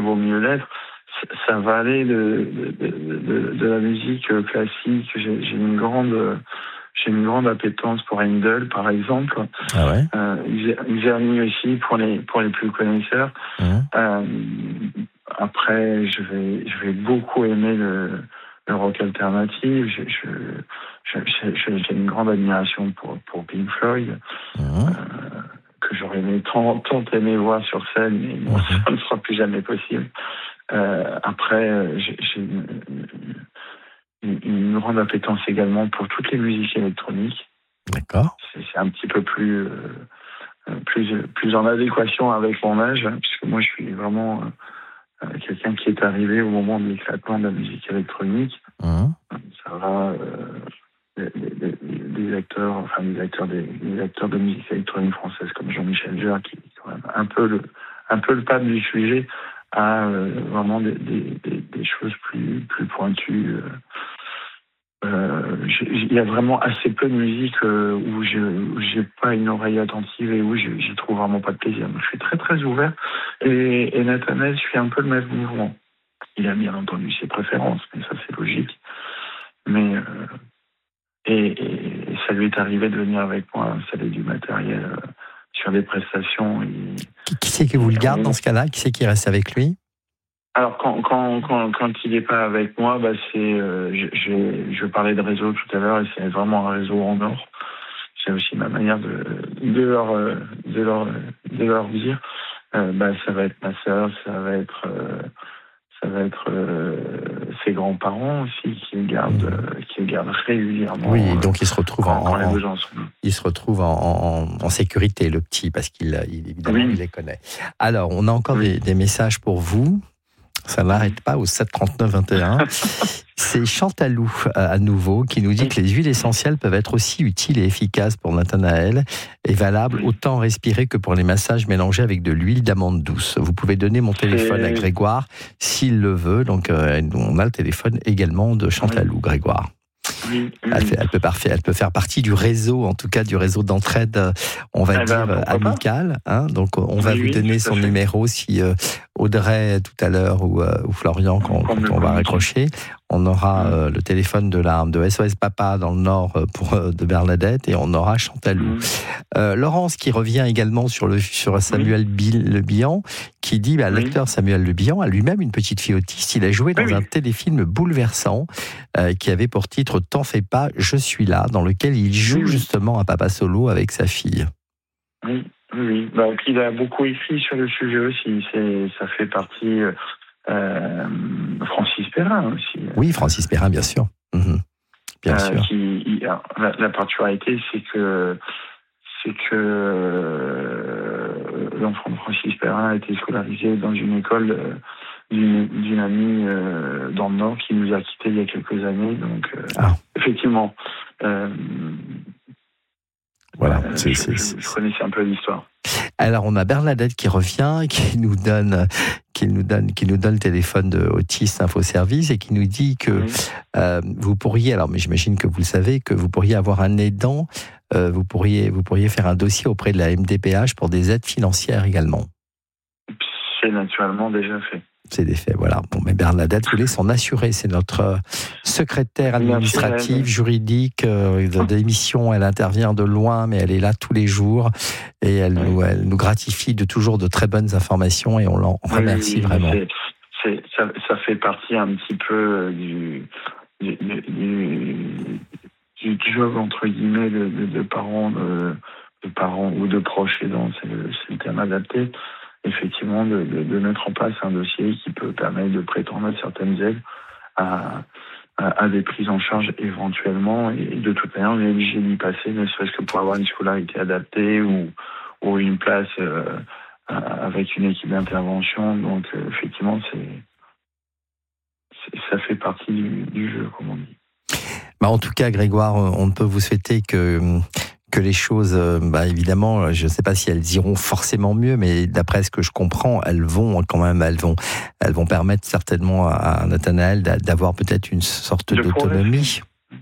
vaut mieux l'être. Ça va aller de la musique classique. J'ai une grande appétence pour Handel, par exemple. Ah ouais. Czerny aussi pour les plus connaisseurs. Après, je vais beaucoup aimer le rock alternatif. J'ai une grande admiration pour Pink Floyd, que j'aurais aimé tant aimé voir sur scène, mais bon, ça ne sera plus jamais possible. Après, j'ai une grande appétence également pour toutes les musiques électroniques. D'accord. C'est un petit peu plus en adéquation avec mon âge, puisque moi je suis vraiment quelqu'un qui est arrivé au moment de l'éclatement de la musique électronique. Ça va des acteurs de musique électronique française comme Jean-Michel Jarre, qui est quand même un peu le pape du sujet, à vraiment des choses plus pointues. Il y a vraiment assez peu de musique où j'ai pas une oreille attentive et où j'y trouve vraiment pas de plaisir. Donc, je suis très très ouvert, et Nathanaël suit un peu le même mouvement. Il a bien entendu ses préférences, mais ça c'est logique. Mais et ça lui est arrivé de venir avec moi installer du matériel sur des prestations. Qui c'est qui vous le garde dans ce cas-là? Qui c'est qui reste avec lui? Alors, quand il n'est pas avec moi, c'est je parlais de réseau tout à l'heure, et c'est vraiment un réseau en or. C'est aussi ma manière de leur dire. Ça va être ma sœur, ça va être ses grands-parents aussi qui le gardent régulièrement. Oui, donc il se retrouve il se retrouve en sécurité, le petit, parce qu'il évidemment il les connaît. Alors, on a encore des messages pour vous. Ça n'arrête pas au 7 39 21. C'est Chantalou, à nouveau, qui nous dit que les huiles essentielles peuvent être aussi utiles et efficaces pour Nathanaël et valables autant respirer que pour les massages mélangés avec de l'huile d'amande douce. Vous pouvez donner mon téléphone à Grégoire s'il le veut. Donc, on a le téléphone également de Chantalou, Grégoire. Elle peut faire partie du réseau, en tout cas du réseau d'entraide, on va dire amical. Donc on va vous donner son numéro si Audrey tout à l'heure ou Florian quand on va raccrocher. On aura le téléphone de SOS Papa dans le Nord de Bernadette, et on aura Chantalou. Laurence qui revient également sur Samuel Le Bihan, qui dit l'acteur Samuel Le Bihan a lui-même une petite fille autiste. Il a joué dans un téléfilm bouleversant qui avait pour titre T'en fais pas, je suis là, dans lequel il joue justement un papa solo avec sa fille. Oui. Il a beaucoup écrit sur le sujet aussi. Ça fait partie. Francis Perrin aussi. Oui, Francis Perrin, bien sûr. Bien sûr. La particularité, c'est que l'enfant de Francis Perrin a été scolarisé dans une école d'une amie dans le Nord qui nous a quittés il y a quelques années. Donc, effectivement, voilà, je connaissais un peu l'histoire. Alors, on a Bernadette qui revient, qui nous donne le téléphone de Autisme Info Service, et qui nous dit que vous pourriez, mais j'imagine que vous le savez, que vous pourriez avoir un aidant, vous pourriez faire un dossier auprès de la MDPH pour des aides financières également. C'est naturellement déjà fait. C'est des faits, voilà. Bon, mais Bernadette voulait s'en assurer. C'est notre secrétaire administrative, juridique de l'émission. Elle intervient de loin, mais elle est là tous les jours, et elle nous gratifie toujours de très bonnes informations, et on l'en remercie vraiment. Ça fait partie un petit peu du job entre guillemets de parents ou de proches aidants, c'est le terme adapté. Effectivement, de mettre en place un dossier qui peut permettre de prétendre à certaines aides, à des prises en charge éventuellement, et de toute manière, on est obligé d'y passer, ne serait-ce que pour avoir une scolarité adaptée ou une place avec une équipe d'intervention. Donc, effectivement, ça fait partie du jeu, comme on dit. En tout cas, Grégoire, on ne peut vous souhaiter que les choses, évidemment, je ne sais pas si elles iront forcément mieux, mais d'après ce que je comprends, elles vont permettre certainement à Nathanaël d'avoir peut-être une sorte d'autonomie.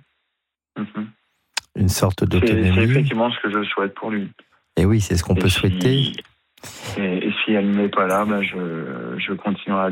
Une sorte d'autonomie. C'est effectivement ce que je souhaite pour lui. Et oui, c'est ce qu'on peut souhaiter. Et si elle n'est pas là, je continuerai à